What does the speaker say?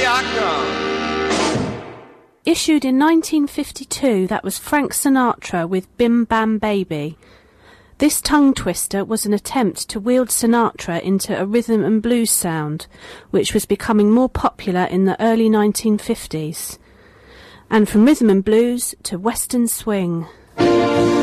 Here I come. Issued in 1952, that was Frank Sinatra with Bim Bam Baby. This tongue twister was an attempt to wield Sinatra into a rhythm and blues sound, which was becoming more popular in the early 1950s. And from rhythm and blues to western swing.